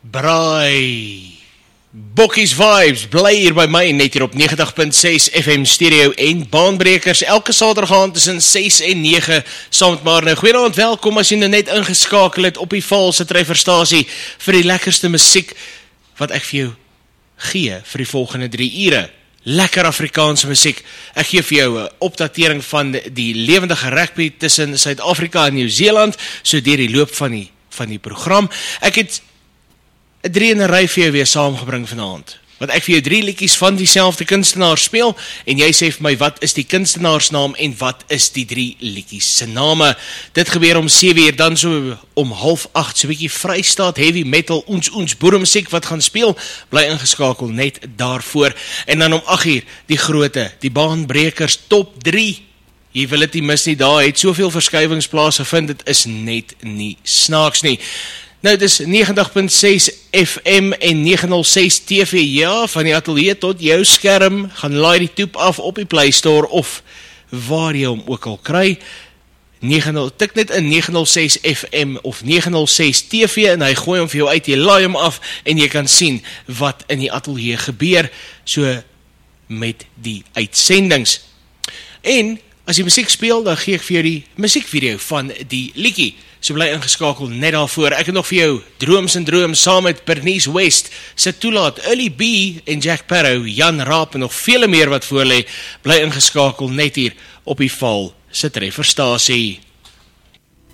Braai. Bokkies Vibes, bly hier by my, net hier op 90.6 FM stereo en baanbrekers, elke saterdag aand tussen 6 en 9, saam met maar nou. Goeienaand, welkom as jy nou net ingeskakel het op die valse trefferstasie vir die lekkerste musiek wat ek vir jou gee vir die volgende 3 ure. Lekker Afrikaanse musiek. Ek gee vir jou 'n opdatering van die lewendige rugby tussen Suid-Afrika en Nieu-Seeland, so deur die loop van die program. Ek het 'n 3 in 'n ry vir jou weer saamgebring vanaand, wat ek vir jou 3 liedjies van dieselfde kunstenaar speel, en jy sê vir my, wat is die kunstenaarsnaam en wat is die 3 liedjies se name? Dit gebeur om 7 uur, dan so om 7:30, so 'n bietjie Vrystaat heavy metal, ons boeremusiek wat gaan speel, bly ingeskakel net daarvoor, en dan om 8 uur, die baanbrekers top 3, jy wil dit nie mis nie, daar het soveel verskywings plaasgevind, dit is net nie snaaks nie. Nou, dit is 90.6 FM en 906 TV, ja, van die ateljee tot jou skerm, gaan laai die toep af op die Play Store, of waar jy hom ook al kry, tik net in 906 FM of 906 TV, en hy gooi hom vir jou uit, jy laai hom af, en jy kan sien wat in die ateljee gebeur, so met die uitsendings. En, as die musiek speel, dan gee ek vir jou die musiekvideo van die liedjie, so bly ingeskakel net daarvoor. Ek het nog vir jou Drooms en Droom saam met Bernice West, se toelaat, Early B en Jack Parow, Jan Raap en nog vele meer wat voor lê. Bly ingeskakel net hier op die val se trefferstasie.